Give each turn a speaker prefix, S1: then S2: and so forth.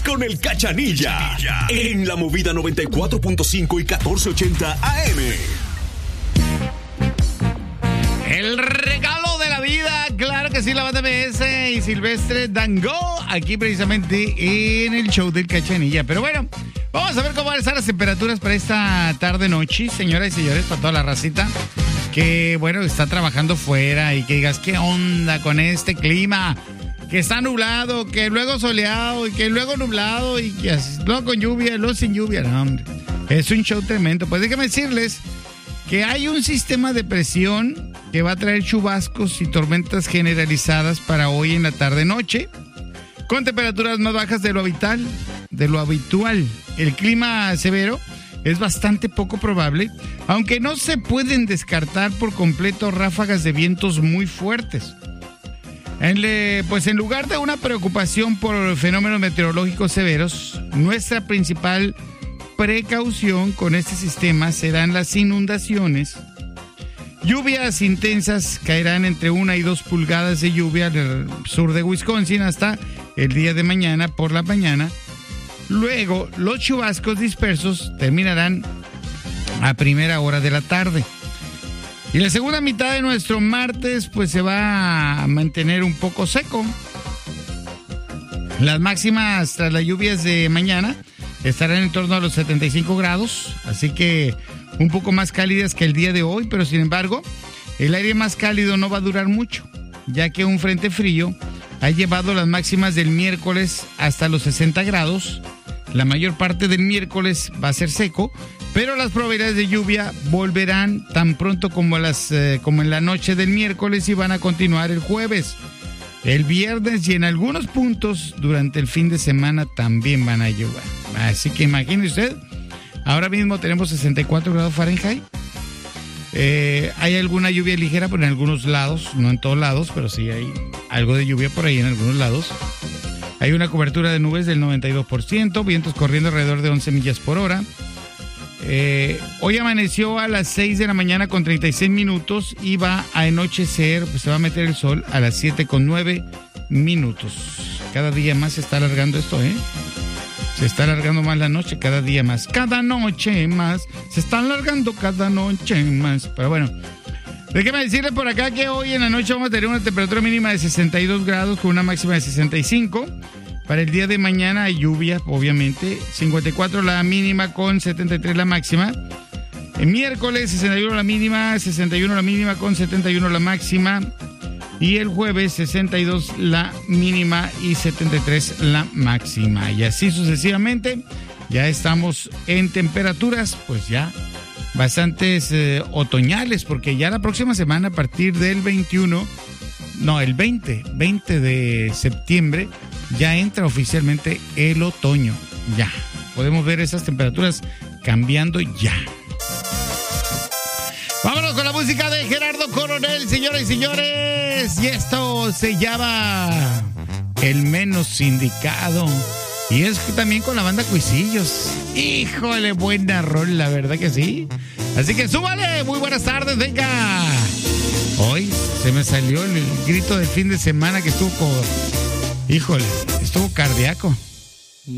S1: con el Cachanilla. En la Movida 94.5 y 1480 AM.
S2: El regalo de la vida, claro que sí, la banda MS y Silvestre Dangond, aquí precisamente en el show del Cachanilla. Pero bueno, vamos a ver cómo van a estar las temperaturas para esta tarde-noche, señoras y señores, para toda la racita que, bueno, está trabajando fuera y que digas, ¿qué onda con este clima? Que está nublado, que luego soleado y que luego nublado y que luego con lluvia, luego sin lluvia. No, hombre, es un show tremendo. Pues déjenme decirles que hay un sistema de presión que va a traer chubascos y tormentas generalizadas para hoy en la tarde-noche, con temperaturas más bajas de lo habitual. El clima severo es bastante poco probable, aunque no se pueden descartar por completo ráfagas de vientos muy fuertes. Pues en lugar de una preocupación por fenómenos meteorológicos severos, nuestra principal precaución con este sistema serán las inundaciones. Lluvias intensas caerán entre 1 y 2 pulgadas de lluvia al sur de Wisconsin hasta el día de mañana por la mañana. Luego, los chubascos dispersos terminarán a primera hora de la tarde. Y la segunda mitad de nuestro martes, pues se va a mantener un poco seco. Las máximas tras las lluvias de mañana estarán en torno a los 75 grados, así que un poco más cálidas que el día de hoy, pero sin embargo, el aire más cálido no va a durar mucho, ya que un frente frío ha llevado las máximas del miércoles hasta los 60 grados. La mayor parte del miércoles va a ser seco, pero las probabilidades de lluvia volverán tan pronto como en la noche del miércoles y van a continuar el jueves, el viernes y en algunos puntos durante el fin de semana también van a llover. Así que imagine usted, ahora mismo tenemos 64 grados Fahrenheit. Hay alguna lluvia ligera por en algunos lados, no en todos lados, pero sí hay algo de lluvia por ahí en algunos lados. Hay una cobertura de nubes del 92%, vientos corriendo alrededor de 11 millas por hora. Hoy amaneció a las 6 de la mañana con 36 minutos y va a anochecer, pues se va a meter el sol a las 7 con 9 minutos. Cada día más se está alargando esto, Se está alargando más la noche, cada día más. Cada noche más. Se está alargando cada noche más. Pero bueno, déjeme decirle por acá que hoy en la noche vamos a tener una temperatura mínima de 62 grados con una máxima de 65. Para el día de mañana hay lluvia, obviamente. 54 la mínima con 73 la máxima. El miércoles 61 la mínima, 61 la mínima con 71 la máxima. Y el jueves 62 la mínima y 73 la máxima. Y así sucesivamente. Ya estamos en temperaturas, pues ya bastantes otoñales, porque ya la próxima semana a partir del 20 de septiembre ya entra oficialmente el otoño. Ya podemos ver esas temperaturas cambiando ya. Vámonos con la música de Gerardo Coronel, señoras y señores. Y esto se llama El Menos Indicado. Y es también con la banda Cuisillos. Híjole, buena rol, la verdad que sí. Así que súbale, muy buenas tardes, venga. Hoy se me salió el grito del fin de semana que estuvo estuvo cardíaco.